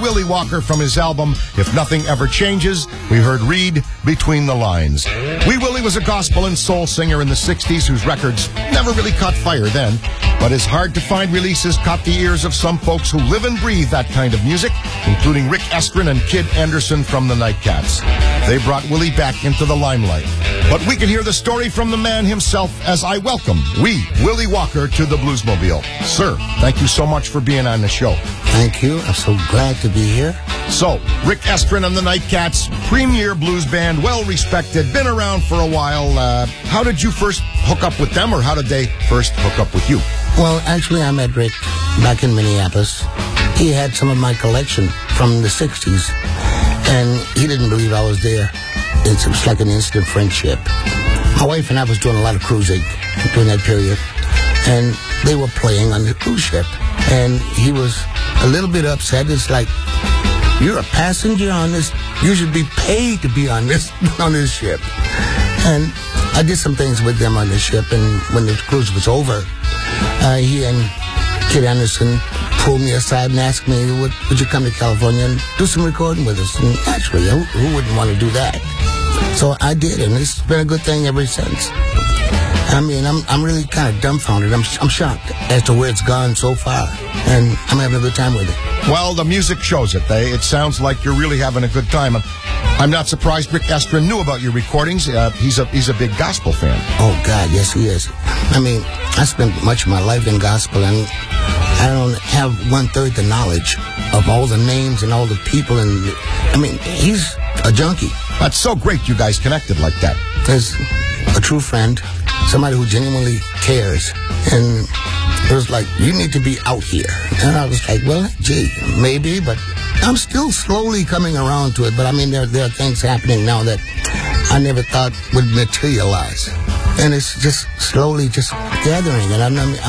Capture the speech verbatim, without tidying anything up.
Willie Walker from his album, If Nothing Ever Changes. We heard Read Between the Lines. Wee Willie was a gospel and soul singer in the sixties whose records never really caught fire then, but his hard-to-find releases caught the ears of some folks who live and breathe that kind of music, including Rick Estrin and Kid Anderson from the Nightcats. They brought Willie back into the limelight. But we can hear the story from the man himself as I welcome Wee Willie Walker to the Bluesmobile. Sir, thank you so much for being on the show. Thank you. I'm so glad to be here. So, Rick Estrin and the Nightcats, premier blues band, well-respected, been around for a while. Uh, how did you first hook up with them, or how did they first hook up with you? Well, actually, I met Rick back in Minneapolis. He had some of my collection from the sixties, and he didn't believe I was there. It was like an instant friendship. My wife and I was doing a lot of cruising during that period, and they were playing on the cruise ship, and he was a little bit upset. It's like, you're a passenger on this. You should be paid to be on this on this ship. And I did some things with them on the ship, and when the cruise was over, uh, he and Kid Anderson pulled me aside and asked me, would, would you come to California and do some recording with us? And naturally, who, who wouldn't want to do that? So I did, and it's been a good thing ever since. I mean, I'm I'm really kind of dumbfounded. I'm I'm shocked as to where it's gone so far, and I'm having a good time with it. Well, the music shows it. They, it sounds like you're really having a good time. I'm not surprised Rick Estrin knew about your recordings. Uh, he's a he's a big gospel fan. Oh, God, yes, he is. I mean, I spent much of my life in gospel, and I don't have one-third the knowledge of all the names and all the people. And I mean, he's a junkie. That's so great you guys connected like that. There's a true friend, somebody who genuinely cares. And it was like, you need to be out here. And I was like, well, gee, maybe, but I'm still slowly coming around to it. But I mean, there, there are things happening now that I never thought would materialize. And it's just slowly just gathering. And I'm, I'm